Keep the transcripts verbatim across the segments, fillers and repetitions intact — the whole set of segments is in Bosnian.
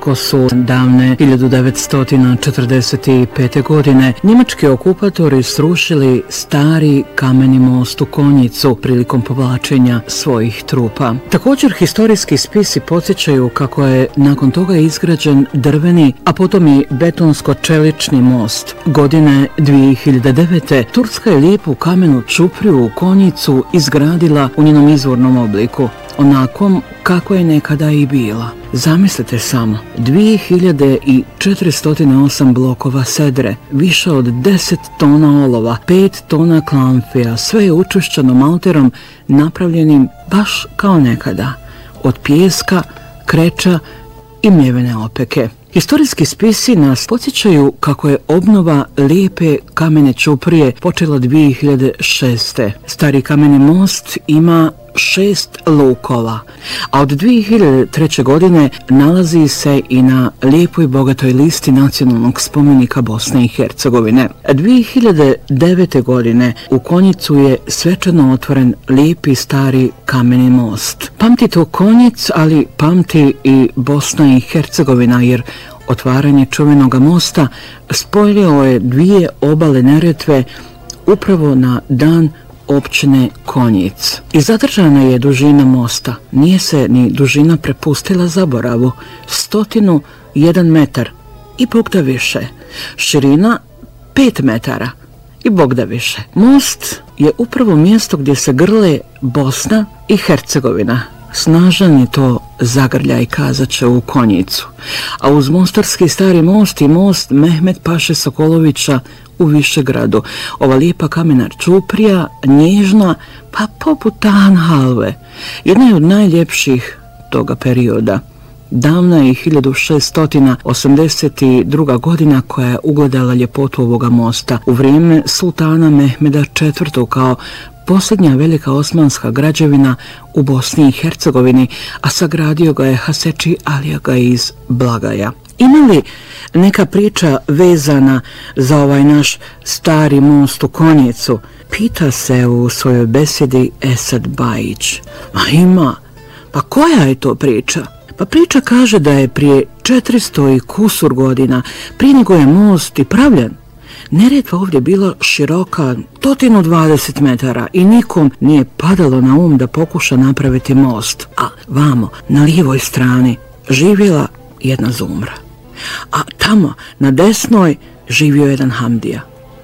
kako su davne hiljadu devetsto četrdeset pete. godine njemački okupatori srušili stari kameni most u Konjicu prilikom povlačenja svojih trupa. Također, historijski spisi podsjećaju kako je nakon toga izgrađen drveni, a potom i betonsko-čelični most. Godine dvije hiljade devete. Turska je lijepu kamenu čupriju u Konjicu izgradila u njenom izvornom obliku, onakom kako je nekada i bila. Zamislite samo, dvije hiljade četiristo osam blokova sedre, više od deset tona olova, pet tona klamfija, sve je učvršćeno malterom napravljenim baš kao nekada, od pijeska, kreča i mljevene opeke. Historijski spisi nas podsjećaju kako je obnova lijepe kamene čuprije počela dvije hiljade šeste. Stari kameni most ima šest lukova, a od dvije hiljade treće. godine nalazi se i na lijepoj bogatoj listi nacionalnog spomenika Bosne i Hercegovine. dvije hiljade devete. godine u Konjicu je svečano otvoren lijepi stari kameni most. Pamti to Konjic, ali pamti i Bosna i Hercegovina, jer otvaranje čuvenog mosta spojilo je dvije obale Neretve upravo na dan općine Konjic. I zadržana je dužina mosta, nije se ni dužina prepustila zaboravu, stotinu jedan metar i bog da više, širina pet metara i bog da više. Most je upravo mjesto gdje se grle Bosna i Hercegovina. Snažan je to zagrljaj, kazaće u Konjicu. A uz mostarski stari most i most Mehmet Paše Sokolovića u Višegradu, ova lijepa kamena čuprija, nježna, pa poput tahan halve, jedna je od najljepših toga perioda. Davna je hiljadu šeststo osamdeset druga. godina koja je ugledala ljepotu ovoga mosta u vrijeme sultana Mehmeda četvrtog. kao posljednja velika osmanska građevina u Bosni i Hercegovini, a sagradio ga je Haseči Alijaga iz Blagaja. Ima li neka priča vezana za ovaj naš stari most u Konjicu? Pita se u svojoj besedi Esad Bajić. A ima. Pa koja je to priča? Pa priča kaže da je prije četiristo i kusur godina, prije nego je most i pravljen, Neretva ovdje bila široka sto dvadeset metara i nikom nije padalo na um da pokuša napraviti most. A vamo, na lijevoj strani, živjela jedna Zumra. A tamo, na desnoj, živio jedan Hamdija.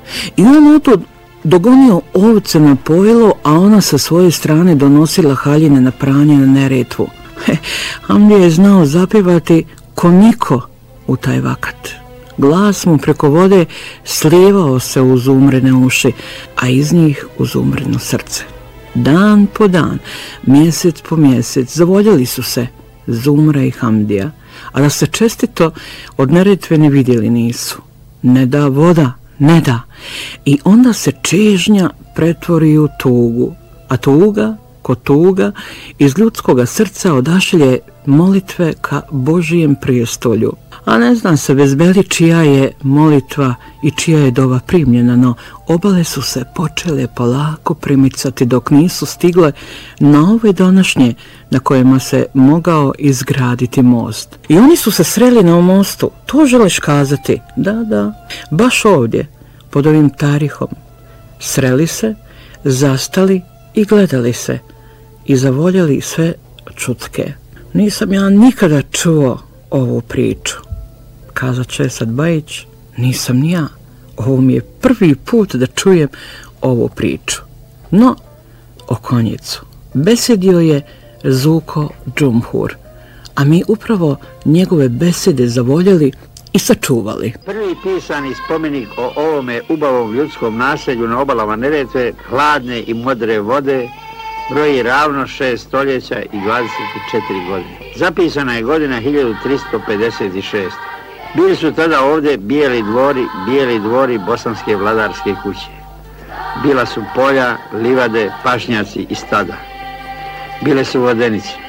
I on otud dogonio ovce na pojelo, a ona sa svoje strane donosila haljine na pranje na Neretvu. He, Hamdija je znao zapivati ko niko u taj vakat. Glas mu preko vode slijevao se u Zumrine uši, a iz njih u Zumrino srce. Dan po dan, mjesec po mjesec, zavoljeli su se Zumra i Hamdija, a da se čestito od Neretve ne vidjeli nisu. Ne da voda, ne da. I onda se čežnja pretvori u tugu, a tuga ko tuga iz ljudskoga srca odašlje molitve ka Božijem prijestolju. A ne znam se bezbeli čija je molitva i čija je dova primljena, no obale su se počele polako primicati dok nisu stigle na ove današnje na kojima se mogao izgraditi most. I oni su se sreli na mostu, to želiš kazati? Da, da, baš ovdje, pod ovim tarihom. Sreli se, zastali i gledali se i zavoljeli sve čutke. Nisam ja nikada čuo ovu priču, kazat će Esad Bajić, nisam ni ja. Ovo mi je prvi put da čujem ovu priču. No, o Konjicu besedio je Zuko Džumhur, a mi upravo njegove besede zavoljeli i sačuvali. Prvi pisani spomenik o ovome ubavom ljudskom naselju na obalama Neretve, hladne i modre vode, broji ravno šest stoljeća i dvadeset četiri godine. Zapisana je godina hiljadu tristo pedeset šest. Bili su tada ovdje bijeli dvori, bijeli dvori bosanske vladarske kuće. Bila su polja, livade, pašnjaci i stada. Bile su vodenice.